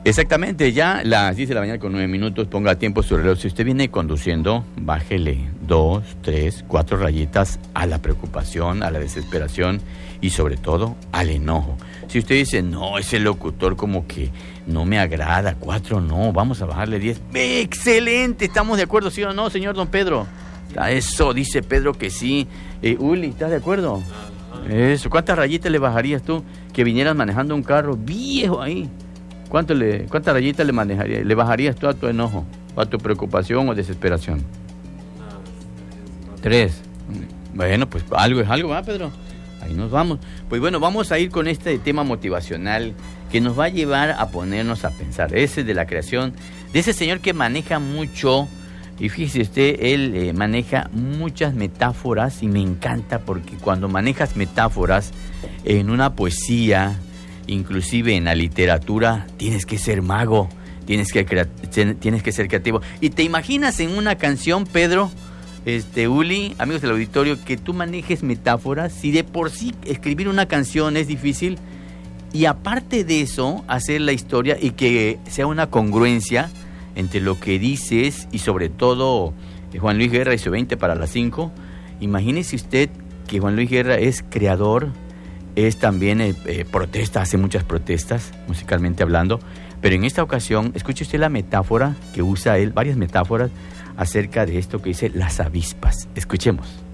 Exactamente, ya las 10 de la mañana con 9 minutos, ponga a tiempo su reloj. Si usted viene conduciendo, bájele 2, 3, 4 rayitas a la preocupación, a la desesperación y sobre todo al enojo. Si usted dice, no, ese locutor como que no me agrada, 4 no, vamos a bajarle 10. ¡Excelente! ¿Estamos de acuerdo, sí o no, señor don Pedro? Eso, dice Pedro que sí. Uli, ¿estás de acuerdo? Eso, ¿cuántas rayitas le bajarías tú que vinieras manejando un carro viejo ahí? ¿Cuántas rayitas le bajarías tú a tu enojo, a tu preocupación o desesperación? 3. Bueno, pues algo es algo, ¿verdad, Pedro? Ahí nos vamos. Pues bueno, vamos a ir con este tema motivacional que nos va a llevar a ponernos a pensar. Ese de la creación, de ese señor que maneja mucho, y fíjese usted, él maneja muchas metáforas y me encanta porque cuando manejas metáforas en una poesía, inclusive en la literatura, tienes que ser mago, tienes que ser creativo. Y te imaginas en una canción, Pedro, Uli, amigos del auditorio, que tú manejes metáforas, si de por sí escribir una canción es difícil, y aparte de eso, hacer la historia y que sea una congruencia entre lo que dices y sobre todo Juan Luis Guerra y su 20 para las 5. Imagínese usted que Juan Luis Guerra es creador, es también protesta, hace muchas protestas, musicalmente hablando, pero en esta ocasión, escuche usted la metáfora que usa él, varias metáforas acerca de esto que dice las avispas. Escuchemos.